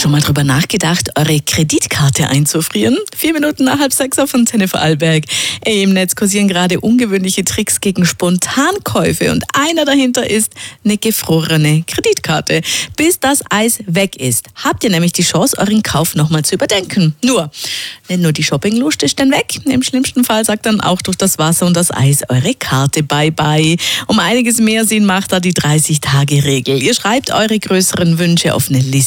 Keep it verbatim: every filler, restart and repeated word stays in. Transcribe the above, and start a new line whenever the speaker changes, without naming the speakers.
schon mal drüber nachgedacht, eure Kreditkarte einzufrieren? Vier Minuten nach halb sechs auf Antenne Vorarlberg. Im Netz kursieren gerade ungewöhnliche Tricks gegen Spontankäufe und einer dahinter ist eine gefrorene Kreditkarte. Bis das Eis weg ist, habt ihr nämlich die Chance, euren Kauf nochmal zu überdenken. Nur, nicht nur die Shoppinglust ist dann weg, im schlimmsten Fall sagt dann auch durch das Wasser und das Eis eure Karte Bye-bye. Um einiges mehr Sinn macht da die dreißig Tage Regel. Ihr schreibt eure größeren Wünsche auf eine Liste